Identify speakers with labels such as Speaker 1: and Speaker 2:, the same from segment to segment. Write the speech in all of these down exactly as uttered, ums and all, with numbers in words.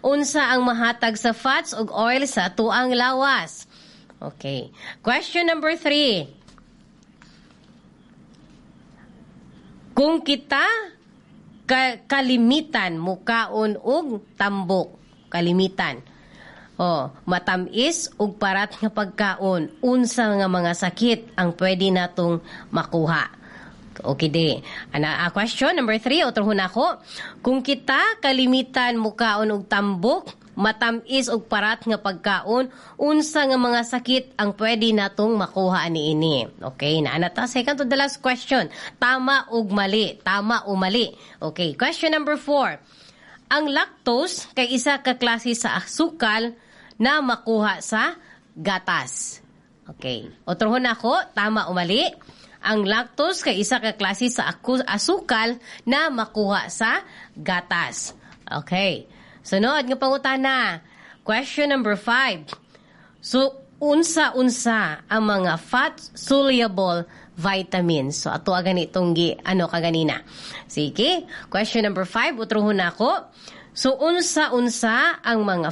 Speaker 1: unsa ang mahatag sa fats ug oil sa atuang lawas? Okay. Question number three. Kung kita ka- kalimitan mukaon og tambok, kalimitan. Oh, matamis ug parat nga pagkaon, unsa nga mga sakit ang pwede natong makuha? Okay di. Ana, uh, question number three, utrohon ako. Kung kita kalimitan mukaon og tambok, matamis ug parat nga pagkaon, unsa nga mga sakit ang pwede natong makuha niini? Okay, na ta second to the last question. Tama ug mali, tama o mali. Okay, question number four. Ang lactose kay isa ka klase sa asukal na makuha sa gatas. Okay, utrohon ako, tama o mali? Ang lactose kay isa ka klase sa asukal na makuha sa gatas. Okay. Sunod nga pangutana. Question number five. So, unsa-unsa ang mga fat-soluble vitamins? So, ato agani itong gi, ano kaganina. Sige. Question number five. Utrohon ako. So, unsa-unsa ang mga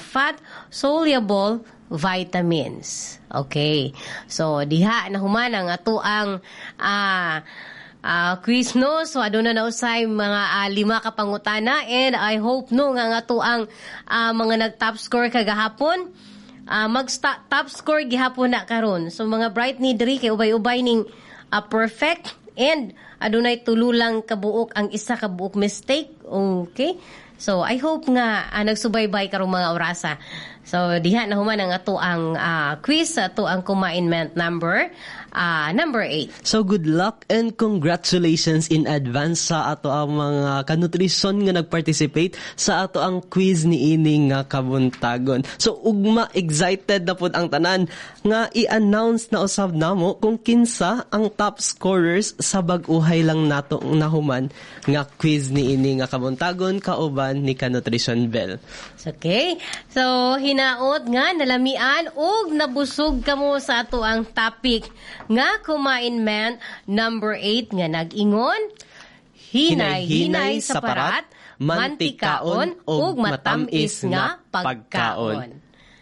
Speaker 1: fat-soluble vitamins? Okay. So, diha na human ang ato ang ah, Uh, quiz no, so aduna na usay mga uh, lima ka pangutana, and I hope no nga nga to ang uh, mga nag-top score kagahapon uh, mag-top score gihapon na karon. So mga bright ni diri kay ubay-ubay ning uh, perfect, and adunay tulo lang kabuok ang isa ka buok mistake. Okay, so I hope nga uh, nagsubaybay karong mga orasa. So diha na human ang ato ang uh, quiz, ato ang kumainment number Uh, number eight.
Speaker 2: So good luck and congratulations in advance sa ato ang mga kanutrisyon nga nag-participate sa ato ang quiz ni ining nga kabuntagon. So ugma excited na pud ang tanan nga i-announce na usab namo kung kinsa ang top scorers sa bag-uhay lang nato nahuman nga quiz ni ining nga kabuntagon kauban ni Kanutrisyon Bell.
Speaker 1: Okay. So hinaot nga nalamian ug nabusog kamo sa ato ang topic nga kumain man number eight nga nag-ingon, hinay-hinay sa parat, mantikaon ug matamis nga pagkaon.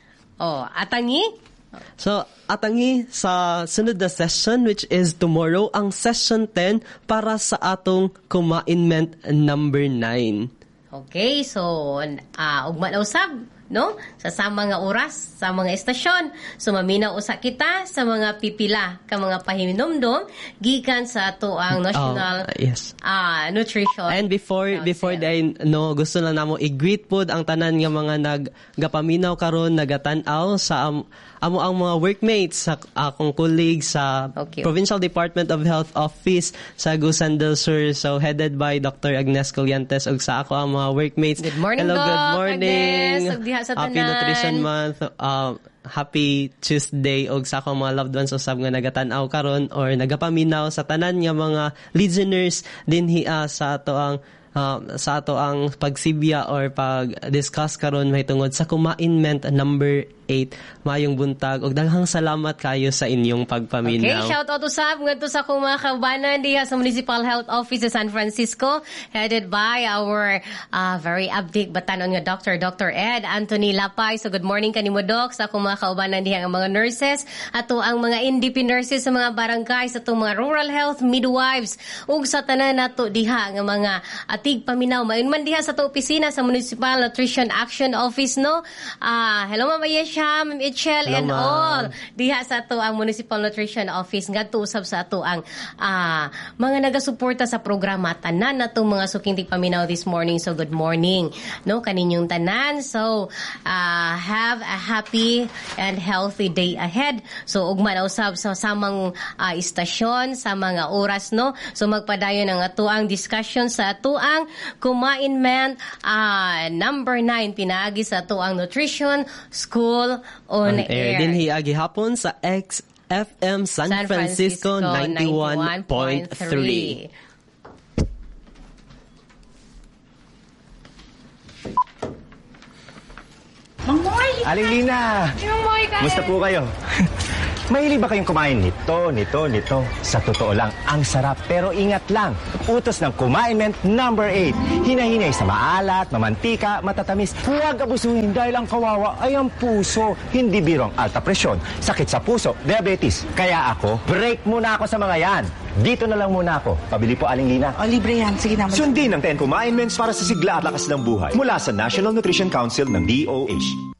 Speaker 1: Oh, atangi?
Speaker 2: So, atangi sa sunod na session, which is tomorrow, ang session ten para sa atong kumainment number nine.
Speaker 1: Okay, so uh, ugma na usab, no? Sa sama nga oras, sa mga estasyon. So maminaw usa kita sa mga pipila ka mga pahinomdom gikan sa ato ang National
Speaker 2: uh, yes.
Speaker 1: uh, Nutrition.
Speaker 2: And before Council. before then, no, gusto lang namo i-greet pod ang tanan nga mga naggapaminaw karon, nagatan-aw sa um, amo ang mga workmates sa akong colleagues sa okay. Provincial Department of Health Office sa Gusan del Sur, so headed by Doctor Agnes Collientes, ug sa ako ang mga workmates.
Speaker 1: Good morning,
Speaker 2: Hello,
Speaker 1: Doc.
Speaker 2: Good morning.
Speaker 1: Agnes,
Speaker 2: Happy Nutrition Month. Uh, happy Tuesday og sa akong mga loved ones usab nga nagatan-aw karon or nagapaminaw sa tanan nga mga listeners dinhi uh, sa ato ang uh, sa ato ang pagsibya or pag-discuss karon mahitungod sa kumainment number eight. Mayong buntag og daghang salamat kayo sa inyong pagpaminaw.
Speaker 1: Okay, shout out usab ngadto sa akong mga kaubanan diha sa Municipal Health Office sa San Francisco, headed by our uh, very update batanon nga Doctor Doctor Ed Anthony Lapay. So good morning kanimo, Doc, sa akong mga kaubanan diha ang mga nurses, ato ang mga N D P nurses sa mga barangay, sa atong mga rural health midwives ug sa tanan nato diha nga mga atig paminaw. Mayon man diha sa ato opisina sa Municipal Nutrition Action Office, no. Ah, uh, hello Ma'am Ayesha, Ma'am Itchel, and
Speaker 2: ma.
Speaker 1: all diha sa ato ang Municipal Nutrition Office ngadto usab sa ato ang uh, mga nagasuporta sa programa tanan natong mga suking tigpaminaw this morning. So good morning, no, kaninyong tanan. So uh, have a happy and healthy day ahead. So ugma na usab sa samang uh, istasyon sa mga oras, no. So magpadayon ang ato ang discussion sa ato ang kumain man uh, number nine pinaagi sa ato ang Nutrition School on, on air.
Speaker 2: Din hiagi hapon sa X F M San, San Francisco, Francisco ninety-one point three.
Speaker 3: Mang Moy!
Speaker 4: Aling Lina!
Speaker 3: Mang Moy,
Speaker 4: Musta po kayo?
Speaker 3: Mahilig ba kayong kumain nito, nito, nito? Sa totoo lang, ang sarap. Pero ingat lang, utos ng Kumainment number eight. Hinahinay sa maalat, mamantika, matatamis. Huwag abusuhin dahil ang kawawa ay ang puso. Hindi birong alta presyon, sakit sa puso, diabetes. Kaya ako, break muna ako sa mga yan. Dito na lang muna ako. Pabili po, Aling Lina.
Speaker 4: O, libre yan. Sige na.
Speaker 5: Sundin ang ten Kumainments para sa sigla at lakas ng buhay mula sa National Nutrition Council ng D O H.